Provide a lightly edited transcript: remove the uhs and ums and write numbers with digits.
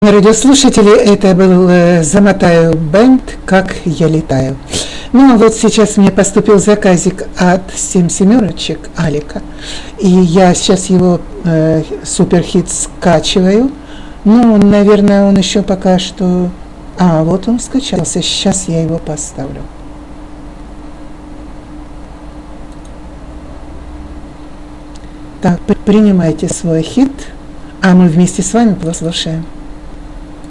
Радиослушатели, это был Замотаю Бенд «Как я летаю». Ну, а вот сейчас мне поступил заказик от 7 семерочек Алика, и я сейчас его суперхит скачиваю. Ну, наверное, он еще пока что... вот он скачался, сейчас я его поставлю. Так, принимайте свой хит, а мы вместе с вами послушаем.